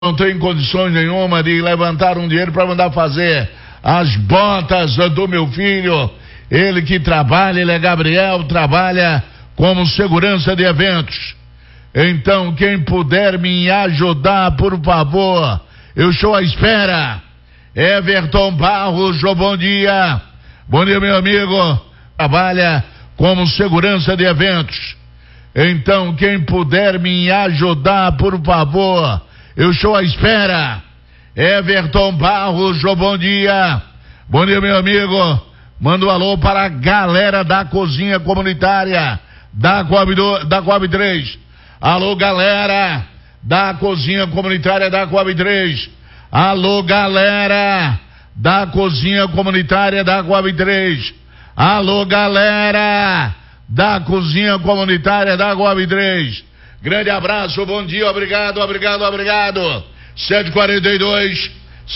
não tem condições nenhuma de levantar um dinheiro para mandar fazer as botas do meu filho. Ele que trabalha, ele é Gabriel, trabalha como segurança de eventos. Então, quem puder me ajudar, por favor, eu estou à espera. Everton Barros, bom dia. Bom dia, meu amigo. Trabalha como segurança de eventos. Então, quem puder me ajudar, por favor, eu estou à espera. Everton Barros, bom dia. Bom dia, meu amigo. Manda um alô para a galera da cozinha comunitária da Coab 3. Alô, galera da cozinha comunitária da Coab 3. Alô, galera da cozinha comunitária da Coab 3. Alô, galera da cozinha comunitária da Coab 3. Grande abraço, bom dia, obrigado. 7h42,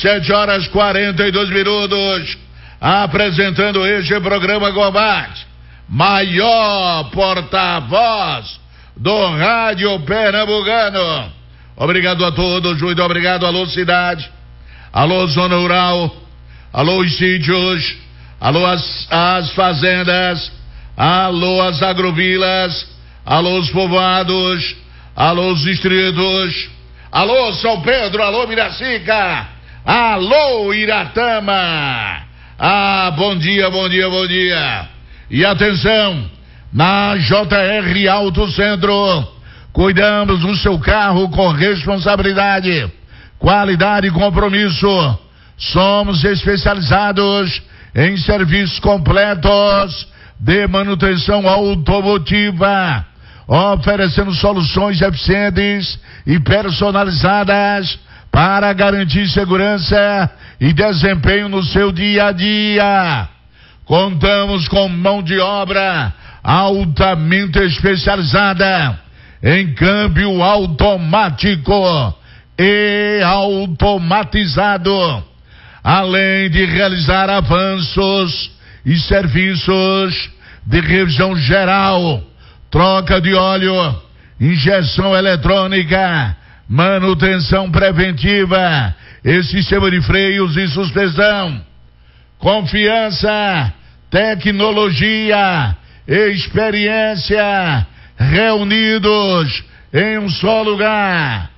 7h42, apresentando este programa Combate, maior porta-voz do rádio pernambucano. Obrigado a todos, muito obrigado. Alô, cidade, alô, zona rural, alô, os sítios, alô, as fazendas, alô, as agrovilas, alô, os povoados, alô, os distritos, alô, São Pedro, alô, Miracica, alô, Iratama. Bom dia. E atenção, na JR Auto Centro, cuidamos do seu carro com responsabilidade, qualidade e compromisso. Somos especializados em serviços completos de manutenção automotiva, oferecendo soluções eficientes e personalizadas para garantir segurança e desempenho no seu dia a dia. Contamos com mão de obra altamente especializada em câmbio automático e automatizado, além de realizar avanços e serviços de revisão geral, troca de óleo, injeção eletrônica, manutenção preventiva e sistema de freios e suspensão. Confiança, tecnologia e experiência reunidos em um só lugar.